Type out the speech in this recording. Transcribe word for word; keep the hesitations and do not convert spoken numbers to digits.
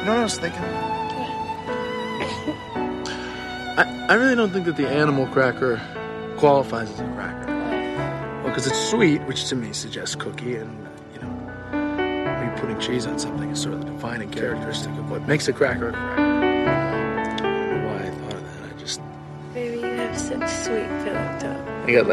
know what I was thinking? I, I really don't think that the animal cracker qualifies as a cracker. Well, because it's sweet, which to me suggests cookie, and, you know, maybe putting cheese on something is sort of the defining characteristic of what makes a cracker a cracker. I don't know why I thought of that. I just... Baby, you have such sweet pillow talk. I got like